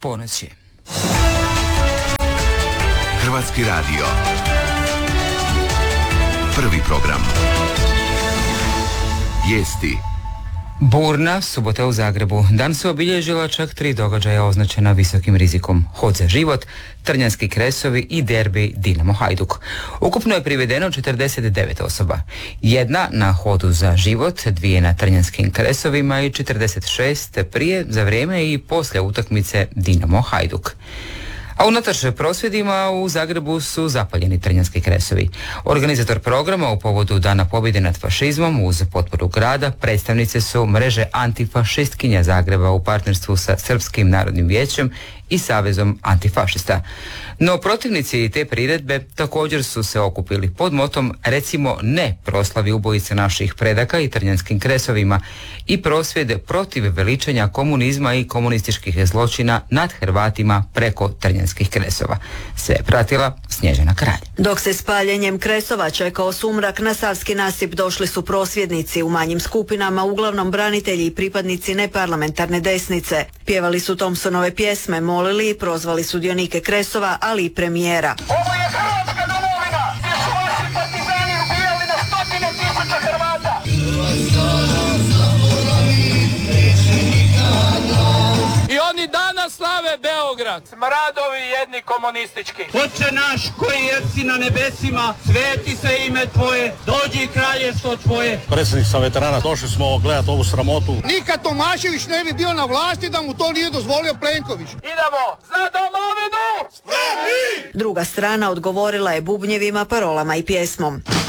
ponoći. Hrvatski radio. Prvi program. Vijesti. Burna subota u Zagrebu. Dan su obilježila čak 3 događaja označena visokim rizikom. Hod za život, Trnjanski kresovi i derbi Dinamo Hajduk. Ukupno je privedeno 49 osoba. Jedna na hodu za život, 2 na Trnjanskim kresovima i 46 prije, za vrijeme i poslije utakmice Dinamo Hajduk. A unatoč prosvjedima u Zagrebu su zapaljeni Trnjanski kresovi. Organizator programa u povodu Dana pobjede nad fašizmom uz potporu grada predstavnice su mreže antifašistkinja Zagreba u partnerstvu sa Srpskim narodnim vijećem i Savezom antifašista. No protivnici te priredbe također su se okupili pod motom recimo ne proslavi ubojice naših predaka i Trnjanskim kresovima i prosvjede protiv veličanja komunizma i komunističkih zločina nad Hrvatima preko Trnjanskih kresova. Sve je pratila Snježana Kralj. Dok se s paljenjem kresova čekao sumrak, na Savski nasip došli su prosvjednici u manjim skupinama, uglavnom branitelji i pripadnici neparlamentarne desnice. Pjevali su Thompsonove pjesme, molili i prozvali sudionike kresova, ali i premijera. Ovo je Hrvatska domovina, gdje su vaši partizani ubijali na stotine tisuća Hrvata. I oni danas slave Beograd. Smradovi jedni komunistički. Oče naš koji jesi na nebesima, sveti se ime tvoje, dođi kraljevstvo tvoje. Predsjednik sam veterana, došli smo gledati ovu sramotu. Nikad Tomašević ne bi bio na vlasti da mu to nije dozvolio Plenković. Idemo za domovinu! Spremni! Druga strana odgovorila je bubnjevima, parolama i pjesmom.